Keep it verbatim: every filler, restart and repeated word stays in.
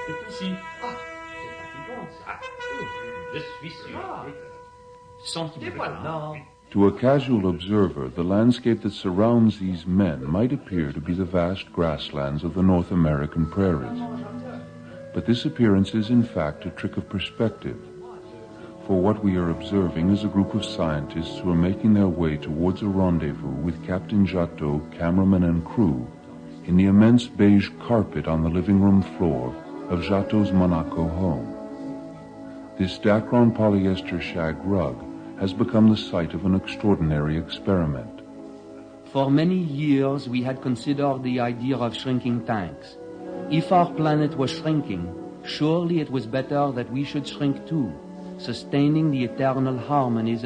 c'est ici. Ah, c'est fatigant, ça. Je suis sûr. Ah. Sensiblement. To a casual observer, the landscape that surrounds these men might appear to be the vast grasslands of the North American prairies. But this appearance is in fact a trick of perspective. For what we are observing is a group of scientists who are making their way towards a rendezvous with Captain Jatteau, cameraman and crew, in the immense beige carpet on the living room floor of Jatteau's Monaco home. This Dacron polyester shag rug has become the site of an extraordinary experiment. For many years we had considered the idea of shrinking tanks. If our planet was shrinking, surely it was better that we should shrink too, sustaining the eternal harmonies